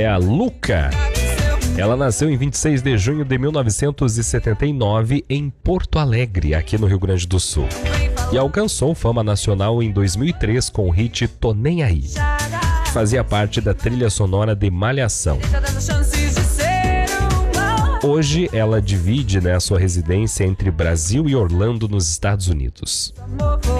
é a Luca. Ela nasceu em 26 de junho de 1979 em Porto Alegre, aqui no Rio Grande do Sul. E alcançou fama nacional em 2003 com o hit Tô Nem Aí, que fazia parte da trilha sonora de Malhação. Hoje ela divide, a sua residência entre Brasil e Orlando, nos Estados Unidos.